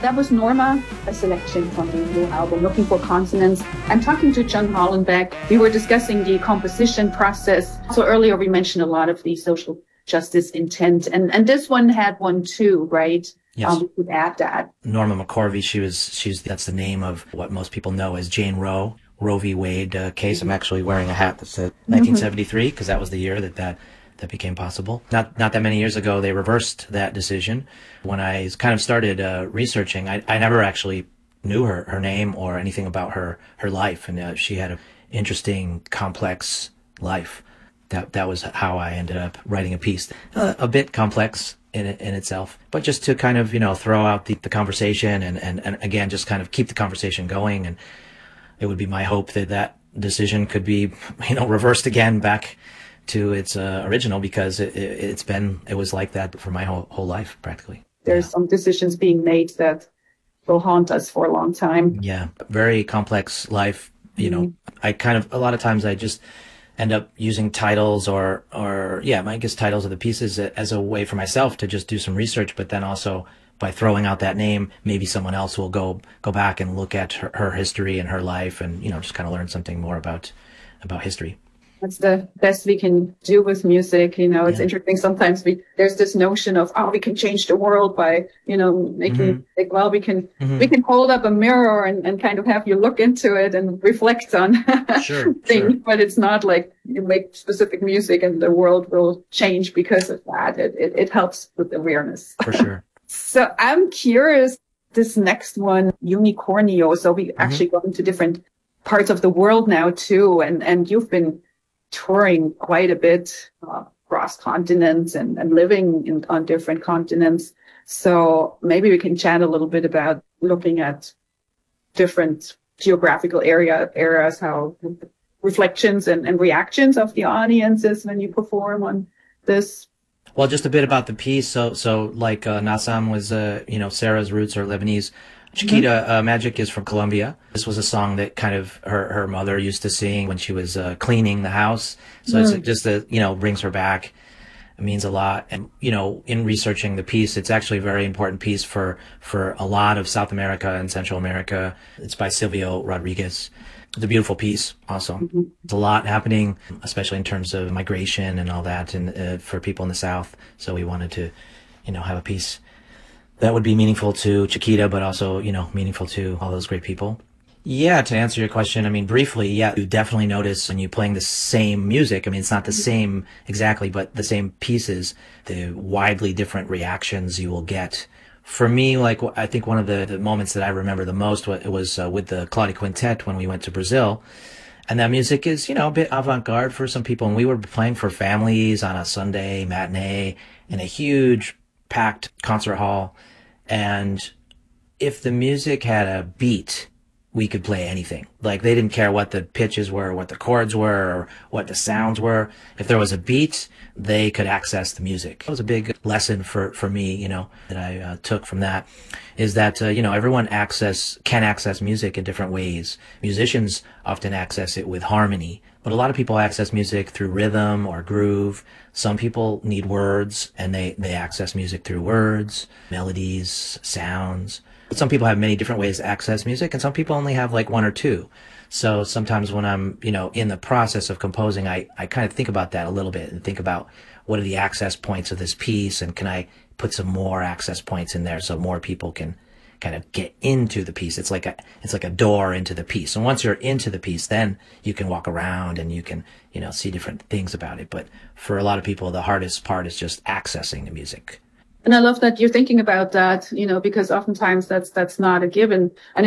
That was Norma, a selection from the new album, Looking for Consonants. I'm talking to John Hollenbeck. We were discussing the composition process. So earlier we mentioned a lot of the social justice intent, and this one had one too, right? Yes. We could add that. Norma McCorvey, that's the name of what most people know as Jane Roe, Roe v. Wade case. I'm actually wearing a hat that said 1973 because that was the year that became possible. Not that many years ago, they reversed that decision. When I kind of started researching, I never actually knew her name or anything about her life, and she had an interesting, complex life. That was how I ended up writing a piece, a bit complex in itself, but just to kind of throw out the conversation and again just kind of keep the conversation going. And it would be my hope that decision could be reversed again back to its original, because it was like that for my whole life practically. There's some decisions being made that will haunt us for a long time. Yeah, very complex life. I kind of, a lot of times I just end up using titles or I guess titles of the pieces as a way for myself to just do some research, but then also by throwing out that name, maybe someone else will go back and look at her history and her life and just kind of learn something more about history. That's the best we can do with music. It's interesting. Sometimes there's this notion of, we can change the world by, making we can hold up a mirror and kind of have you look into it and reflect on things. Sure. But it's not like you make specific music and the world will change because of that. It helps with awareness. For sure. So I'm curious, this next one, Unicornio. So we actually go into different parts of the world now too. And you've been touring quite a bit across continents and living on different continents. So maybe we can chat a little bit about looking at different geographical areas, how reflections and reactions of the audiences when you perform on this. Well, just a bit about the piece. So like Nasam was, Sarah's roots are Lebanese. Chiquita Magic is from Colombia. This was a song that kind of her mother used to sing when she was cleaning the house. So it's just brings her back. It means a lot. And, in researching the piece, it's actually a very important piece for a lot of South America and Central America. It's by Silvio Rodriguez. It's a beautiful piece also. It's a lot happening, especially in terms of migration and all that, and for people in the South. So we wanted to, have a piece that would be meaningful to Chiquita, but also, meaningful to all those great people. Yeah, to answer your question, briefly, you definitely notice when you're playing the same music. It's not the same exactly, but the same pieces, the widely different reactions you will get. For me, I think one of the moments that I remember the most was with the Claudia Quintet when we went to Brazil. And that music is, a bit avant-garde for some people. And we were playing for families on a Sunday matinee in a huge packed concert hall. And if the music had a beat, we could play anything. They didn't care what the pitches were, or what the chords were, or what the sounds were. If there was a beat, they could access the music. It was a big lesson for me, that I took from that, is that, everyone can access music in different ways. Musicians often access it with harmony, but a lot of people access music through rhythm or groove. Some people need words, and they access music through words, melodies, sounds. Some people have many different ways to access music, and some people only have one or two. So sometimes when I'm, in the process of composing, I kind of think about that a little bit and think about what are the access points of this piece, and can I put some more access points in there so more people can kind of get into the piece. It's like a door into the piece. And once you're into the piece, then you can walk around and you can, see different things about it. But for a lot of people, the hardest part is just accessing the music. And I love that you're thinking about that, because oftentimes that's not a given. And